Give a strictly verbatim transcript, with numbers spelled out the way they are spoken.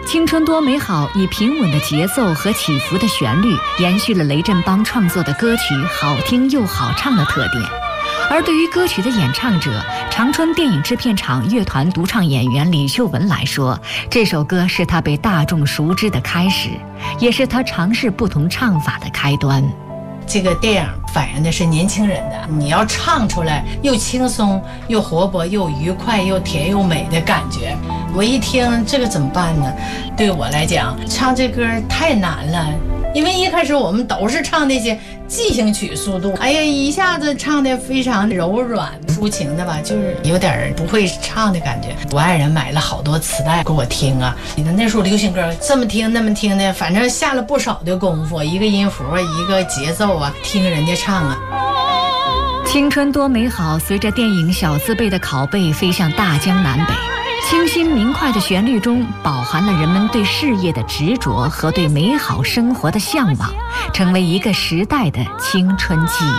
青春多美好以平稳的节奏和起伏的旋律，延续了雷振邦创作的歌曲好听又好唱的特点。而对于歌曲的演唱者，长春电影制片厂乐团独唱演员李秀文来说，这首歌是他被大众熟知的开始，也是他尝试不同唱法的开端。 这个电影反映的是年轻人的，你要唱出来又轻松又活泼又愉快又甜又美的感觉。我一听这个怎么办呢？对我来讲，唱这歌太难了，因为一开始我们都是唱那些进行曲速度，哎呀，一下子唱的非常柔软抒情的吧，就是有点不会唱的感觉。我爱人买了好多磁带给我听啊，那时候流行歌这么听那么听的，反正下了不少的功夫，一个音符一个节奏啊，听人家唱啊。 青春多美好随着电影小字辈的拷贝飞向大江南北，清新明快的旋律中饱含了人们对事业的执着和对美好生活的向往，成为一个时代的青春记忆。